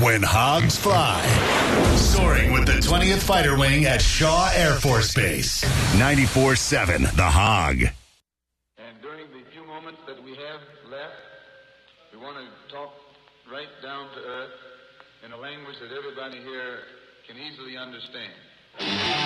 When Hogs Fly. Soaring with the 20th Fighter Wing at Shaw Air Force Base. 94.7 The Hog. And during the few moments that we have left, we want to talk right down to earth in a language that everybody here can easily understand.